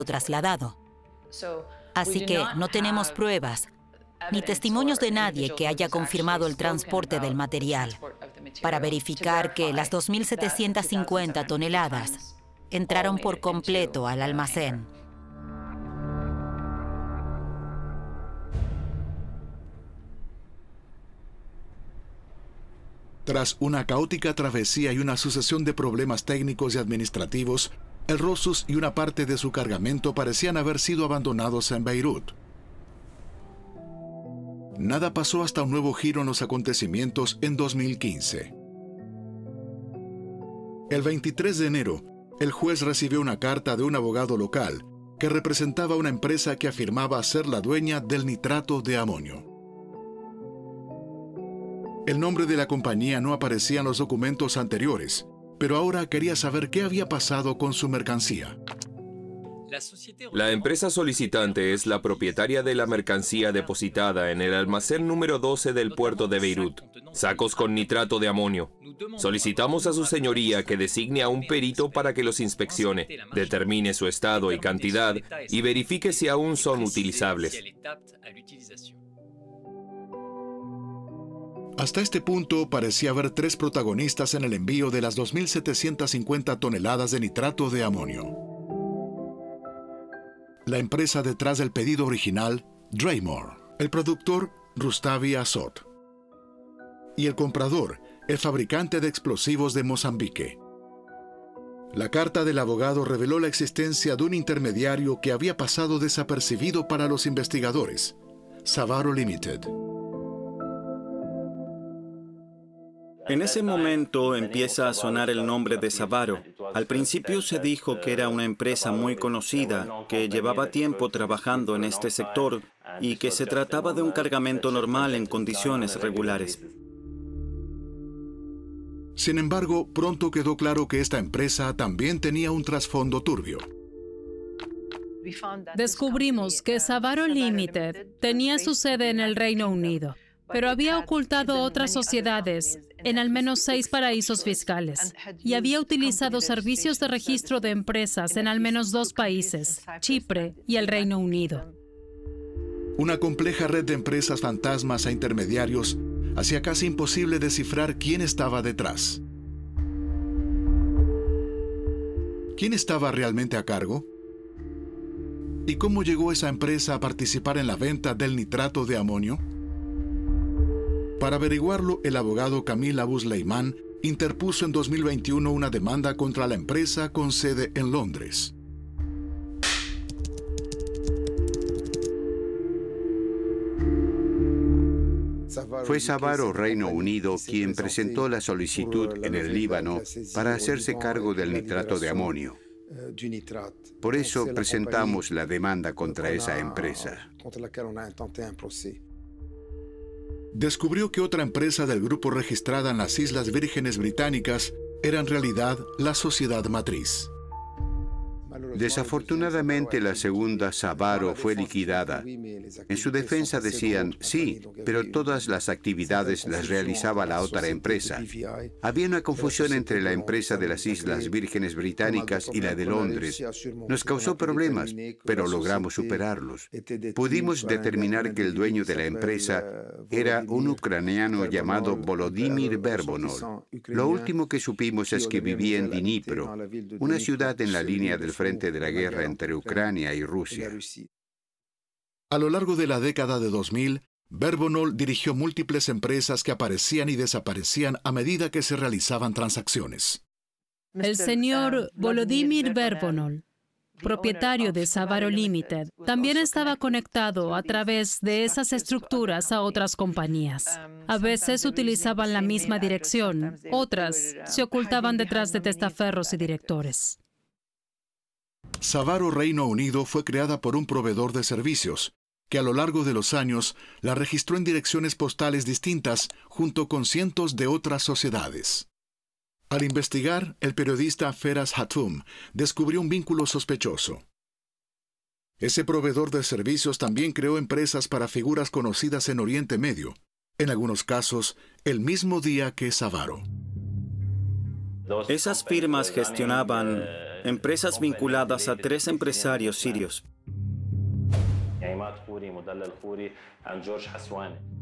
trasladado. Así que no tenemos pruebas ni testimonios de nadie que haya confirmado el transporte del material para verificar que las 2.750 toneladas entraron por completo al almacén. Tras una caótica travesía y una sucesión de problemas técnicos y administrativos, el Rosus y una parte de su cargamento parecían haber sido abandonados en Beirut. Nada pasó hasta un nuevo giro en los acontecimientos en 2015. El 23 de enero, el juez recibió una carta de un abogado local que representaba una empresa que afirmaba ser la dueña del nitrato de amonio. El nombre de la compañía no aparecía en los documentos anteriores, pero ahora quería saber qué había pasado con su mercancía. La empresa solicitante es la propietaria de la mercancía depositada en el almacén número 12 del puerto de Beirut, sacos con nitrato de amonio. Solicitamos a su señoría que designe a un perito para que los inspeccione, determine su estado y cantidad y verifique si aún son utilizables. Hasta este punto parecía haber tres protagonistas en el envío de las 2.750 toneladas de nitrato de amonio. La empresa detrás del pedido original, Draymore, el productor, Rustavi Azot, y el comprador, el fabricante de explosivos de Mozambique. La carta del abogado reveló la existencia de un intermediario que había pasado desapercibido para los investigadores, Savaro Limited. En ese momento empieza a sonar el nombre de Savaro. Al principio se dijo que era una empresa muy conocida, que llevaba tiempo trabajando en este sector y que se trataba de un cargamento normal en condiciones regulares. Sin embargo, pronto quedó claro que esta empresa también tenía un trasfondo turbio. Descubrimos que Savaro Limited tenía su sede en el Reino Unido, pero había ocultado otras sociedades en al menos 6 paraísos fiscales y había utilizado servicios de registro de empresas en al menos 2 países, Chipre y el Reino Unido. Una compleja red de empresas fantasmas e intermediarios hacía casi imposible descifrar quién estaba detrás. ¿Quién estaba realmente a cargo? ¿Y cómo llegó esa empresa a participar en la venta del nitrato de amonio? Para averiguarlo, el abogado Camil Abu Sleiman interpuso en 2021 una demanda contra la empresa con sede en Londres. Fue Savaro Reino Unido quien presentó la solicitud en el Líbano para hacerse cargo del nitrato de amonio. Por eso presentamos la demanda contra esa empresa. Descubrió que otra empresa del grupo registrada en las Islas Vírgenes Británicas era en realidad la sociedad matriz. Desafortunadamente, la segunda, Savaro, fue liquidada. En su defensa decían, sí, pero todas las actividades las realizaba la otra empresa. Había una confusión entre la empresa de las Islas Vírgenes Británicas y la de Londres. Nos causó problemas, pero logramos superarlos. Pudimos determinar que el dueño de la empresa era un ucraniano llamado Volodymyr Verbonov. Lo último que supimos es que vivía en Dnipro, una ciudad en la línea del frente de la guerra entre Ucrania y Rusia. A lo largo de la década de 2000, Verbonov dirigió múltiples empresas que aparecían y desaparecían a medida que se realizaban transacciones. El señor Volodymyr Verbonov, propietario de Savaro Limited, también estaba conectado a través de esas estructuras a otras compañías. A veces utilizaban la misma dirección, otras se ocultaban detrás de testaferros y directores. Savaro Reino Unido fue creada por un proveedor de servicios, que a lo largo de los años la registró en direcciones postales distintas junto con cientos de otras sociedades. Al investigar, el periodista Feras Hatum descubrió un vínculo sospechoso. Ese proveedor de servicios también creó empresas para figuras conocidas en Oriente Medio, en algunos casos, el mismo día que Savaro. Esas firmas gestionaban empresas vinculadas a 3 empresarios sirios.